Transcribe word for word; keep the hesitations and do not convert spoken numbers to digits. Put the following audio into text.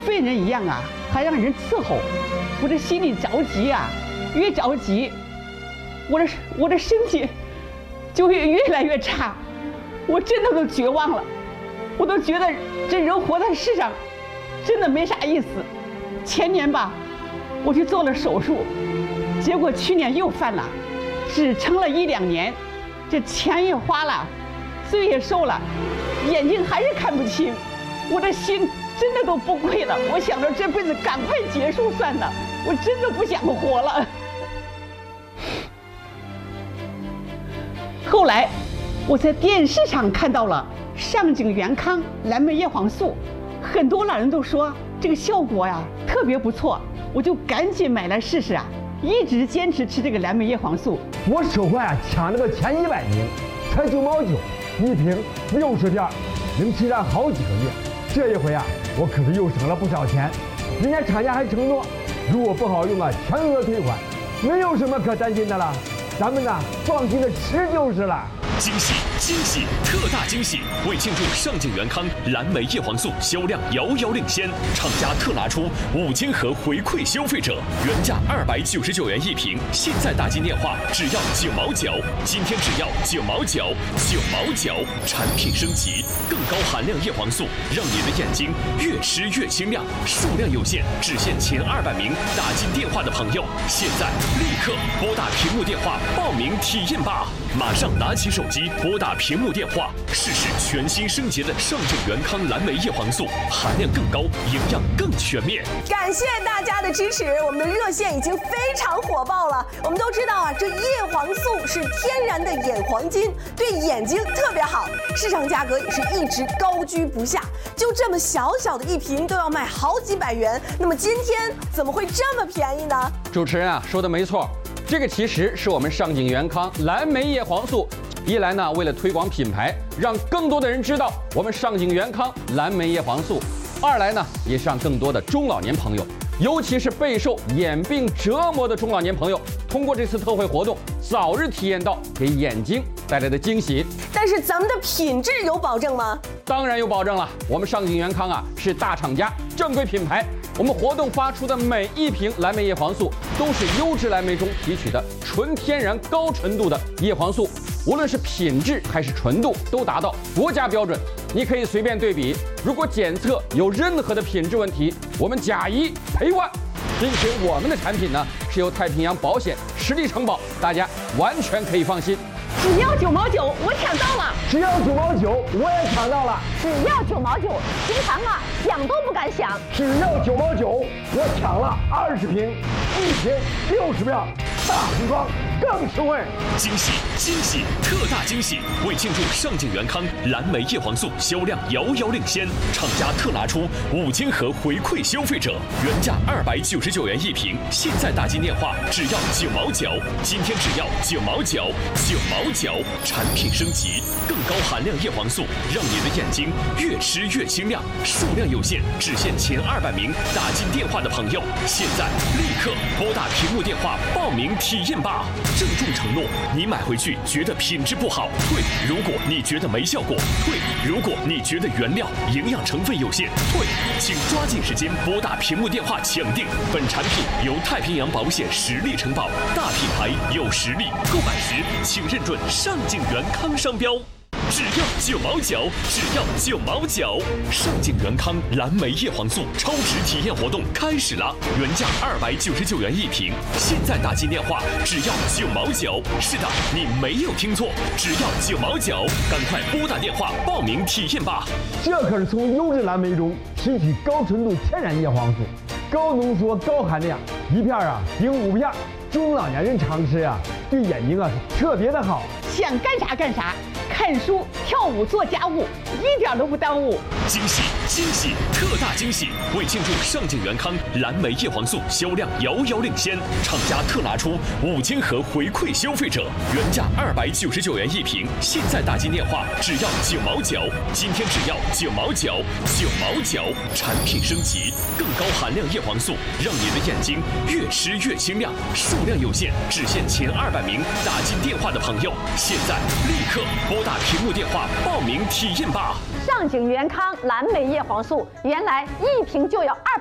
病人一样啊，还让人伺候，我这心里着急啊，越着急，我的我的身体就越越来越差，我真的都绝望了，我都觉得这人活在世上真的没啥意思。前年吧，我去做了手术，结果去年又犯了，只撑了一两年，这钱也花了，罪也受了，眼睛还是看不清，我的心真的都崩溃了。我想着这辈子赶快结束算了，我真的不想活了。后来我在电视上看到了上井元康蓝莓叶黄素，很多老人都说这个效果呀特别不错，我就赶紧买来试试啊，一直坚持吃这个蓝莓叶黄素。 我手环啊抢了个前一百名，才九毛九一瓶，六十片，能吃上好几个月。这一回啊，我可是又省了不少钱。人家厂家还承诺，如果不好用啊，全额退款，没有什么可担心的了。咱们呢，放心的吃就是了。 惊喜惊喜特大惊喜！为庆祝上井元康蓝莓叶黄素销量遥遥领先，厂家特拿出五千盒回馈消费者，原价二百九十九元一瓶，现在打进电话只要九毛九，今天只要九毛九，九毛九，产品升级，更高含量叶黄素，让你的眼睛越吃越清亮。数量有限，只限前二百名打进电话的朋友，现在立刻拨打屏幕电话报名体验吧！马上拿起手机拨打屏幕电话，试试全新升级的上井元康蓝莓叶黄素，含量更高，营养更全面。 感谢大家的支持，我们的热线已经非常火爆了。我们都知道啊，这叶黄素是天然的眼黄金，对眼睛特别好，市场价格也是一直高居不下。就这么小小的一瓶都要卖好几百元，那么今天怎么会这么便宜呢？ 主持人啊说的没错。这个其实是我们上井元康蓝莓叶黄素，一来呢为了推广品牌，让更多的人知道我们上井元康蓝莓叶黄素；二来呢也是让更多的中老年朋友，尤其是备受眼病折磨的中老年朋友，通过这次特惠活动，早日体验到给眼睛带来的惊喜。 但是咱们的品质有保证吗？ 当然有保证了，我们上井元康啊是大厂家，正规品牌。我们活动发出的每一瓶蓝莓叶黄素都是优质蓝莓中提取的纯天然高纯度的叶黄素，无论是品质还是纯度都达到国家标准。你可以随便对比，如果检测有任何的品质问题，我们假一赔万。并且我们的产品呢是由太平洋保险实力承保，大家完全可以放心。 只要九毛九，我抢到了！ 只要九毛九，我也抢到了！ 只要九毛九，平常啊想都不敢想。 只要九毛九，我抢了二十瓶，一瓶六十票，大红装更实惠！ 惊喜惊喜特大惊喜！为庆祝上井元康蓝莓叶黄素销量遥遥领先，厂家特拿出五千盒回馈消费者，原价二百九十九元一瓶，现在打进电话只要九毛九，今天只要九毛九，九毛九，产品升级，更高含量叶黄素，让你的眼睛越吃越清亮。数量有限，只限前二百名打进电话的朋友，现在立刻拨打屏幕电话报名体验吧！郑重承诺，你买回去觉得品质不好退，如果你觉得没效果退，如果你觉得原料营养成分有限退，请抓紧时间拨打屏幕电话抢订。本产品由太平洋保险实力承保，大品牌有实力，购买时请认准上井元康商标。只要九毛九，只要九毛九！上井元康蓝莓叶黄素超值体验活动开始了，原价二百九十九元一瓶，现在打进电话只要九毛九。是的，你没有听错，只要九毛九！赶快拨打电话报名体验吧！ 这可是从优质蓝莓中提取高纯度天然叶黄素，高浓缩高含量，一片啊顶五片，中老年人常吃啊，对眼睛啊是特别的好。 想干啥干啥，看书、跳舞、做家务，一点都不耽误。 惊喜惊喜特大惊喜！为庆祝上井元康蓝莓叶黄素销量遥遥领先，厂家特拿出五千盒回馈消费者，原价二百九十九元一瓶，现在打进电话只要九毛九，今天只要九毛九，九毛九，产品升级，更高含量叶黄素，让你的眼睛越吃越清亮。数量有限，只限前二百名打进电话的朋友，现在立刻拨打屏幕电话报名体验吧！ 上井元康蓝莓叶叶黄素原来一瓶就要二